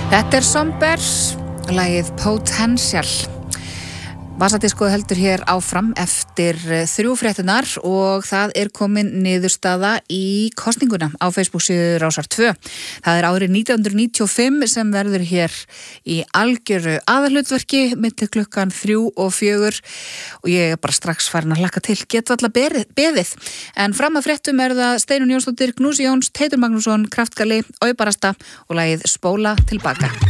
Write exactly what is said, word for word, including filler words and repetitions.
Þetta er Somber, lagið Potential. Vasadiskoð heldur hér áfram eftir þrjú fréttunar og það er komin niðurstaða í kosninguna á Facebook síðu Rásar tvö. Það er árið nítján hundruð níutíu og fimm sem verður hér í algjöru aðalhlutverki milli klukkan þrjú og fjögur og ég er bara strax farin að hlakka til. Getu alla beðið. En fram að fréttum er það Steinunn Jónsdóttir, Knúsi Jóns, Teitur Magnússon, Kraftgali, Aubarasta og lagið Spóla tilbaka.